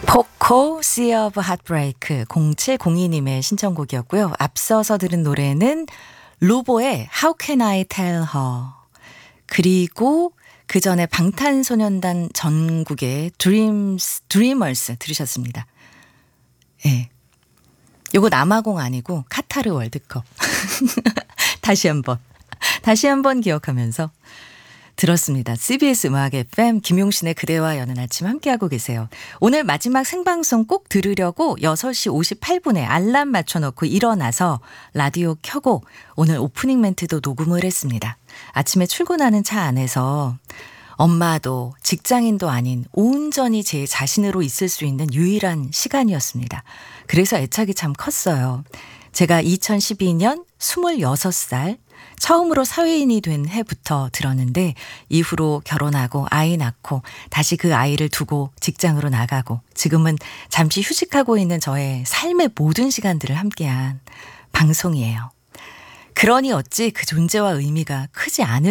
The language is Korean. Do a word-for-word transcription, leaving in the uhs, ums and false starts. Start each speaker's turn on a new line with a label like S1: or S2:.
S1: 포코 Sea of Heartbreak 공칠공이 님의 신청곡이었고요. 앞서서 들은 노래는 루보의 How Can I Tell Her, 그리고 그 전에 방탄소년단 전국의 Dreams, Dreamers 들으셨습니다. 예. 네. 요거 남아공 아니고 카타르 월드컵. 다시 한번 다시 한번 기억하면서 들었습니다. 씨비에스 음악 에프엠 김용신의 그대와 여는 아침 함께하고 계세요. 오늘 마지막 생방송 꼭 들으려고 여섯 시 오십팔 분에 알람 맞춰놓고 일어나서 라디오 켜고 오늘 오프닝 멘트도 녹음을 했습니다. 아침에 출근하는 차 안에서 엄마도 직장인도 아닌 온전히 제 자신으로 있을 수 있는 유일한 시간이었습니다. 그래서 애착이 참 컸어요. 제가 이천십이 년 스물여섯 살 처음으로 사회인이 된 해부터 들었는데 이후로 결혼하고 아이 낳고 다시 그 아이를 두고 직장으로 나가고 지금은 잠시 휴직하고 있는 저의 삶의 모든 시간들을 함께한 방송이에요. 그러니 어찌 그 존재와 의미가 크지 않을